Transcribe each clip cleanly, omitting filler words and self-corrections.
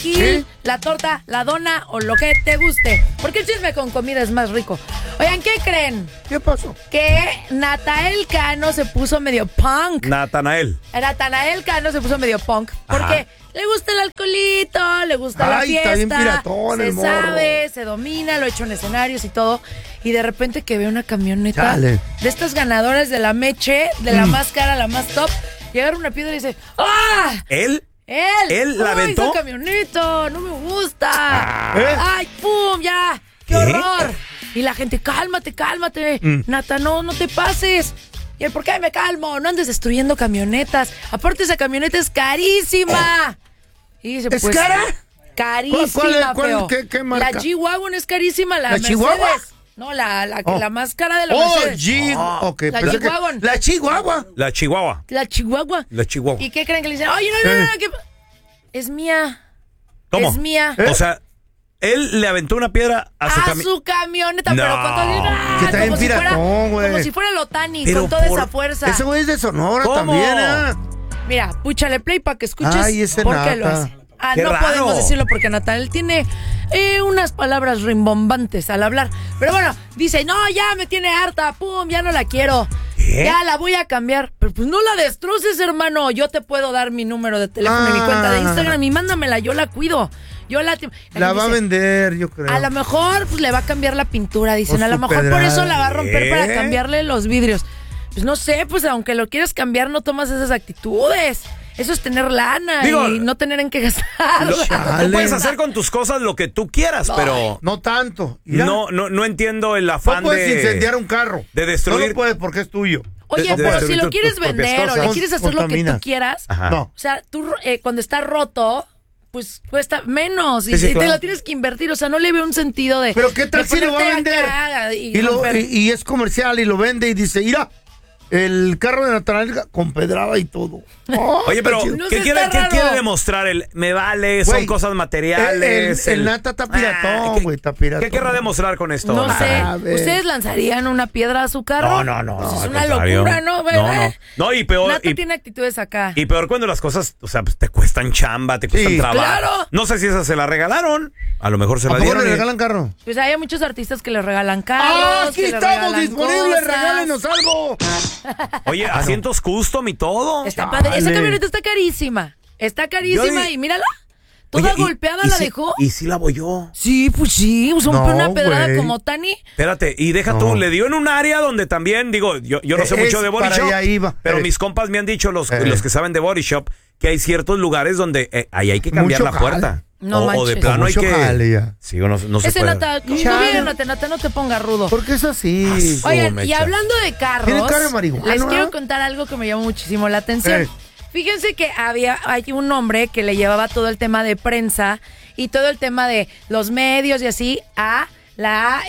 chilaquil, la torta, la dona o lo que te guste. Porque el chisme con comida es más rico. Oigan, ¿qué creen? ¿Qué pasó? Que Natanael Cano se puso medio punk. Natanael Cano se puso medio punk. Porque le gusta el alcoholito, le gusta la fiesta. Está bien piratón, se el morro. sabe, se domina, lo ha hecho en escenarios y todo. Y de repente que ve una camioneta de estas ganadoras de la Meche, de la más cara, la más top, y agarra una piedra y dice, ¡ah! ¿Él la aventó? Esa camioneta, no me gusta. ¡Ay, pum, ya! ¡Qué horror! Y la gente, cálmate. Nata, no te pases. ¿Y el por qué me calmo? No andes destruyendo camionetas. Aparte, esa camioneta es carísima. Y dice, ¿Es cara? Carísima, ¿Cuál, qué marca? La G-Wagon es carísima, la Mercedes. Chihuahua? No, la más cara de la Mercedes. Ok. La Chihuahua. La Chihuahua. La Chihuahua. La Chihuahua. La Chihuahua. ¿Y qué creen que le dicen? Oye, no, ¿qué? Es mía. ¿Cómo? Es mía. O sea, él le aventó una piedra a su camioneta, No. pero con todo... Que está bien piratón, güey. Como si fuera Lotani, Pero con toda esa fuerza. Ese güey es de Sonora ¿Cómo? también, Mira, púchale play para que escuches Ay, ese por qué Nata. lo hace. Qué No raro. podemos decirlo porque Natal tiene unas palabras rimbombantes al hablar. Pero bueno, dice, no, ya me tiene harta, pum, ya no la quiero. ¿Qué? Ya la voy a cambiar. Pero pues no la destroces, hermano. Yo te puedo dar mi número de teléfono y mi cuenta de Instagram y mándamela, yo la cuido. La va a vender, yo creo. A lo mejor pues le va a cambiar la pintura, dicen. O A lo su mejor por pedrada. eso la va a romper para ¿Qué? cambiarle los vidrios. Pues no sé, pues aunque lo quieras cambiar, no tomas esas actitudes. Eso es tener lana Digo, y no tener en qué gastar. Tú puedes hacer con tus cosas lo que tú quieras, pero No tanto. Mira, no entiendo el no afán puedes de incendiar un carro. de destruir. No lo puedes porque es tuyo. Oye, de pero si destruir lo tus quieres propias vender o le cosas. quieres hacer lo que tú Contaminas. quieras, Ajá. No. o sea, tú cuando está roto, pues cuesta menos y, Sí, sí, y te claro. lo tienes que invertir. O sea, no le veo un sentido de... Pero ¿qué tal de si lo va a ponerte vender? acá Y, y es comercial y lo vende y dice, mira, el carro de Natanael con pedrada y todo. Oye, pero No ¿qué sé, quiere, está qué quiere raro. demostrar? Me vale, son Güey, cosas materiales. El Nata está piratón, güey, está piratón. ¿Qué querrá demostrar con esto? No sé, A ver. ¿ustedes lanzarían una piedra a su carro? No. Pues es al una contrario. locura, ¿no? ¿Verdad? No, y peor. Nata tiene actitudes acá. Y peor cuando las cosas, o sea, pues, te cuestan chamba, te cuestan Sí, trabajo. claro. No sé si esa se la regalaron. A lo mejor se ¿A la poco dieron. le y- regalan carro? Pues hay muchos artistas que le regalan carros. Aquí que le estamos regalan disponibles, cosas. regálenos algo. Oye, asientos custom y todo. Está padre. Esa Dale. camioneta está carísima. Está carísima Yo- y mírala. Toda Oye, golpeada y la sí- dejó. Y sí la voy yo. Sí, pues sí. Usó No, una pedrada güey. como Tani. Espérate, y deja No. tú, le dio en un área donde también, digo, yo no sé Es mucho de Body para Shop, allá iba. pero mis compas me han dicho, los que saben de Body Shop, que hay ciertos lugares donde ahí hay que cambiar Mucho la puerta. jale. No o de manches. plano hay Mucho que... jale ya. Sí, o no se Ese puede. Nata, Chale. Nata, no te ponga rudo. Porque es así. Oigan, y mecha. hablando de carros, ¿Tiene carro de marihuana? les quiero contar algo que me llamó muchísimo la atención. Fíjense que hay un hombre que le llevaba todo el tema de prensa y todo el tema de los medios y así a la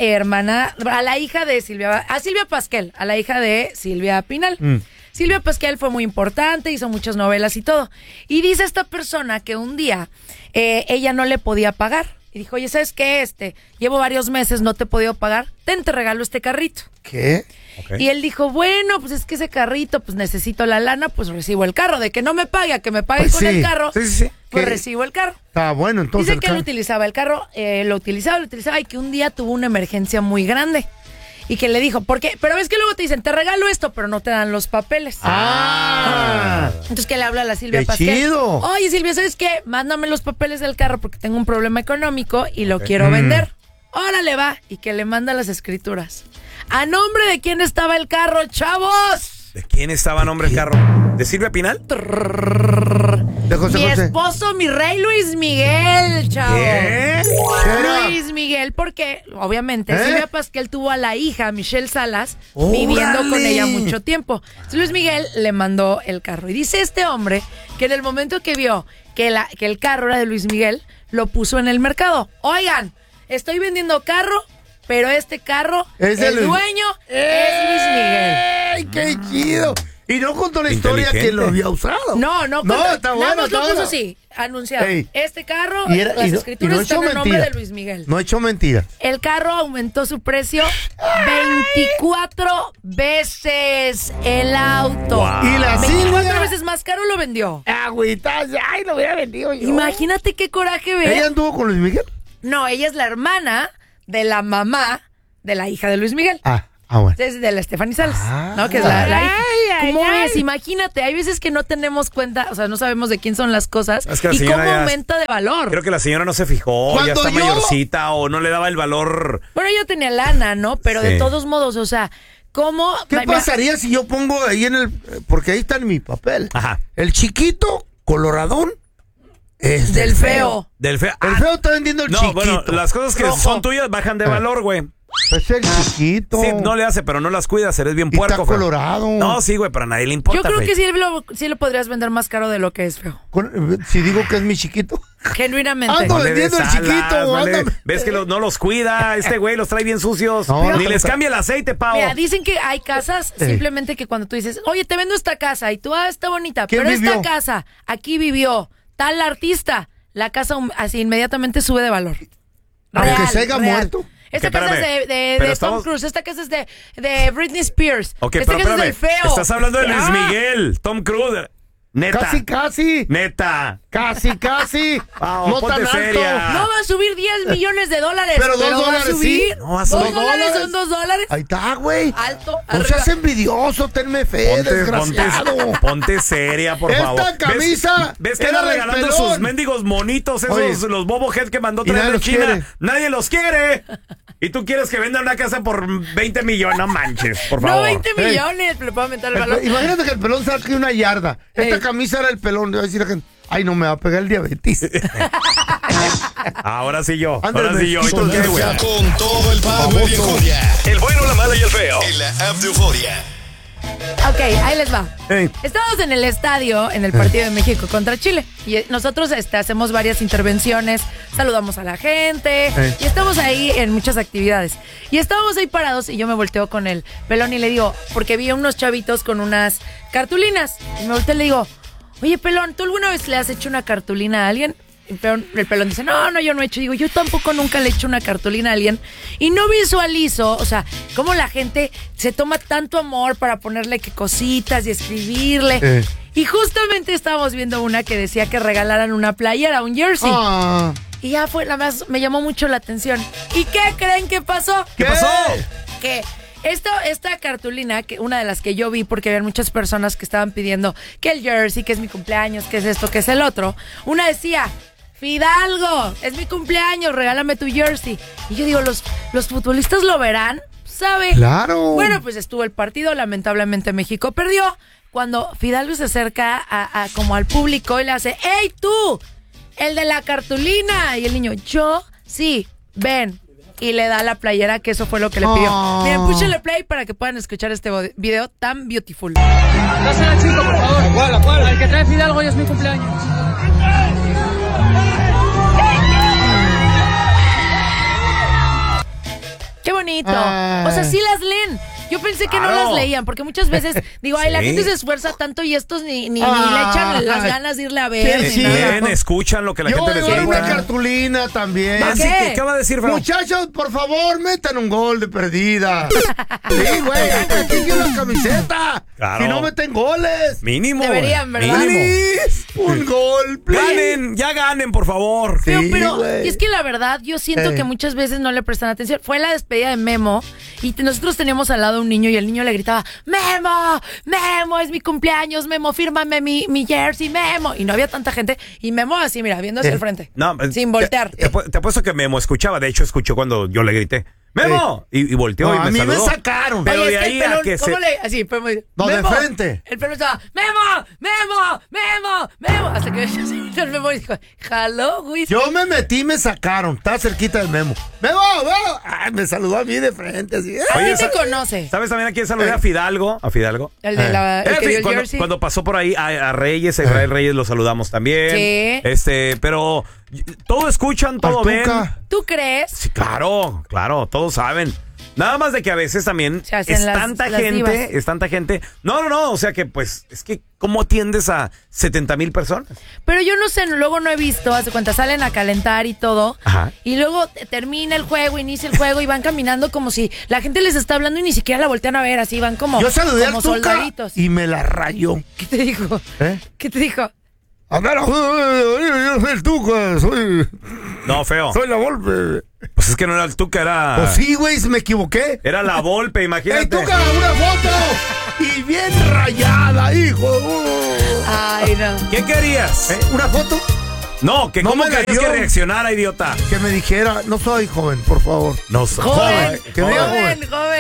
hija de Silvia Pasquel, a la hija de Silvia Pinal. Silvia Pasquel fue muy importante, hizo muchas novelas y todo. Y dice esta persona que un día ella no le podía pagar. Y dijo, oye, ¿sabes qué? Llevo varios meses, no te he podido pagar. Te regalo este carrito. ¿Qué? Ok. Y él dijo, bueno, pues es que ese carrito, pues necesito la lana, pues recibo el carro. De que no me pague, a que me pague Pues con sí. el carro, Sí. pues ¿Qué? recibo el carro. Está bueno, entonces. Dice que él utilizaba el carro, lo utilizaba y que un día tuvo una emergencia muy grande. Y que le dijo, ¿por qué? Pero ves que luego te dicen, te regalo esto, pero no te dan los papeles. Entonces que le habla a la Silvia ¡Qué Pasquel. chido! Oye, Silvia, ¿sabes qué? Mándame los papeles del carro porque tengo un problema económico y lo quiero vender. Órale, va. Y que le manda las escrituras. ¿A nombre de quién estaba el carro, chavos? ¿De quién estaba a nombre el carro? ¿De Silvia Pinal? De José Mi José. esposo, mi rey Luis Miguel, chavos. ¿Qué? Luis Miguel, porque obviamente Silvia Pasquel tuvo a la hija Michelle Salas ¡Órale! viviendo con ella mucho tiempo. Entonces, Luis Miguel le mandó el carro. Y dice este hombre que en el momento que vio que el carro era de Luis Miguel, lo puso en el mercado. Oigan, estoy vendiendo carro, pero este carro, Es de el Luis- dueño es Luis Miguel. ¡Ay, qué chido! Y no contó la historia que lo había usado. No, está bueno. Nada más lo puso así, anunciado. Ey. Este carro, Y las escrituras están en nombre de Luis Miguel. No he hecho mentira. El carro aumentó su precio 24 veces el auto. Wow. Y la 24 Silvia. veces más caro lo vendió. Agüitas, ay, lo hubiera vendido yo. Imagínate qué coraje ver. ¿Ella anduvo con Luis Miguel? No, ella es la hermana de la mamá de la hija de Luis Miguel. Bueno. Es de la Stephanie Salas, ¿no? Que es la hija. ¿Cómo ves? Imagínate, hay veces que no tenemos cuenta, o sea, no sabemos de quién son las cosas Es que la y cómo señora aumenta de valor. Creo que la señora no se fijó, ya está mayorcita o no le daba el valor. Bueno, ella tenía lana, ¿no? Pero de todos modos, o sea, ¿cómo? ¿Qué pasaría si yo pongo ahí en el... Porque ahí está en mi papel. Ajá. El chiquito, coloradón, es Del feo. Del feo. El feo está vendiendo el chiquito. No, bueno, las cosas que son tuyas bajan de valor, güey. Es el chiquito. Sí, no le hace, pero no las cuidas, eres bien Y puerco. está feo. colorado. No, sí, güey, pero a nadie le importa. Yo creo güey. que sí lo podrías vender más caro de lo que es feo. Si digo que es mi chiquito. Genuinamente. Ando No le des vendiendo el alas, chiquito. no le- ándame. ves que no los cuida, este güey los trae bien sucios. No, Ni no, les no. cambia el aceite, pavo. Mira, dicen que hay casas simplemente que cuando tú dices, oye, te vendo esta casa y tú, está bonita, ¿Quién pero vivió? esta casa, aquí vivió tal artista, la casa así inmediatamente sube de valor. Aunque se haya muerto. Esta Ok, casa espérame. es de Pero Tom estamos- Cruise, esta casa es de Britney Spears, Ok, esta pero casa es espérame. del feo. Estás hablando de Luis Ah, Miguel, Tom Cruise. Neta. Casi. Neta. Casi. Vamos, No ponte tan alto. seria. No va a subir 10 millones de dólares, Pero $2 va a subir. sí. No va a subir. $2 son $2. Ahí está, güey. Alto, No arriba. seas envidioso, tenme fe, desgraciado. Ponte seria, por Esta favor. camisa ¿Ves que era anda del regalando pelón? sus mendigos monitos, esos, Oye. los Bobo Head que mandó Y nadie traer de los China? quiere. Nadie los quiere. Y tú quieres que venda una casa por 20 millones. No manches, por favor. No, 20 millones, le puedo aumentar el valor. Imagínate que el pelón saque una yarda. Esta Ey. camisa era el pelón. Le va a decir a la gente, ay, no me va a pegar el diabetes. Ahora sí yo. Ándale, Ahora sí yo. ¿Y tú qué, güey? Con todo el power de Euforia. El bueno, la mala y el feo. En la app de Euforia. Ok, ahí les va. Ey. Estamos en el estadio, en el partido de México contra Chile. Y nosotros hacemos varias intervenciones, saludamos a la gente. Ey. Y estamos ahí en muchas actividades. Y estábamos ahí parados y yo me volteo con el pelón y le digo, porque vi a unos chavitos con unas cartulinas. Y me volteo y le digo, oye, pelón, ¿tú alguna vez le has hecho una cartulina a alguien? El pelón dice, no, yo no he hecho. Digo, yo tampoco nunca le he hecho una cartulina a alguien. Y no visualizo, o sea, cómo la gente se toma tanto amor para ponerle que cositas y escribirle. Y justamente estábamos viendo una que decía que regalaran una playera, un jersey. Ah, Y ya fue, la más, me llamó mucho la atención. ¿Y qué creen que pasó? ¿Qué pasó? Que esta cartulina, que una de las que yo vi, porque había muchas personas que estaban pidiendo que el jersey, que es mi cumpleaños, que es esto, que es el otro. Una decía, Fidalgo, es mi cumpleaños, regálame tu jersey. Y yo digo, los futbolistas lo verán, ¿sabe? Claro. Bueno, pues estuvo el partido, lamentablemente México perdió. Cuando Fidalgo se acerca a como al público y le hace, ¡Ey, tú! El de la cartulina. Y el niño, ¿yo? Sí, ven. Y le da la playera, que eso fue lo que le pidió. Oh. Miren, púchenle play para que puedan escuchar este video tan beautiful. Dásela al chico, por favor. ¿A cuál? Al que trae Fidalgo, hoy es mi cumpleaños. ¡Qué bonito! Ay. O sea, sí las leen. Yo pensé que no Claro. las leían, porque muchas veces digo, ay, la Sí. gente se esfuerza tanto y estos ni le echan las ganas de irle a ver. Sí, ni nada. Bien, escuchan lo que la yo gente voy a les dar una grita. cartulina también. ¿Para Así qué? que, ¿qué va a decir, feo? Muchachos, por favor, metan un gol de perdida. Sí, güey, aquí tiene la camiseta. Claro. Si no meten goles. Mínimo. Deberían, ¿verdad? Mínimo. Please, un gol, please. Ganen, ya ganen, por favor. Pero, Sí, y es que la verdad, yo siento Ey. que muchas veces no le prestan atención. Fue la despedida de Memo y nosotros teníamos al lado un niño y el niño le gritaba, Memo, Memo, es mi cumpleaños, Memo, fírmame mi jersey, Memo. Y no había tanta gente. Y Memo así, mira, viendo hacia el frente. No, sin voltear. Te apuesto que Memo escuchaba. De hecho, escuchó cuando yo le grité. ¡Memo! Y volteó No, y me a mí saludó. me sacaron. Pero Oye, de es que ahí el pelón, a que ¿cómo se... le...? Así, fue muy... No, de Memo. frente. El pelón estaba, Memo, Memo, Memo, Memo. Hasta que el Memo dijo, jaló, güey. Yo me metí, me sacaron. Estaba cerquita del Memo. ¡Memo! ¡Memo! Ay, me saludó a mí de frente, así. Oye, ¿Quién te conoce? ¿Sabes también a quién saludé? A Fidalgo. A Fidalgo. El de la... El que dio el cuando, jersey. cuando pasó por ahí a Reyes, a Israel Reyes lo saludamos también. Sí. Pero Todo escuchan, todo ven. ¿Tú crees? Sí, claro, todos saben. Nada más de que a veces también es tanta gente. No, o sea que pues, es que ¿cómo atiendes a 70,000 personas? Pero yo no sé, luego no he visto, hace cuenta, salen a calentar y todo. Ajá. Y luego termina el juego, inicia el juego y van caminando como si la gente les está hablando y ni siquiera la voltean a ver, así van como, yo saludé como al Tuca soldaditos. Y me la rayó. ¿Qué te dijo? ¿Qué te dijo? A ver, yo soy el Tuca, No, feo. soy la Volpe. Pues es que no era el Tuca, era... Pues sí, güey, me equivoqué. Era la Volpe, imagínate. ¡Ey, Tuca, una foto! Y bien rayada, hijo. Ay, no. ¿Qué querías? ¿Una foto? No, que No ¿cómo me la querías dio. que reaccionara, idiota? Que me dijera, no soy joven, por favor. No, Joven, que me diga joven. joven.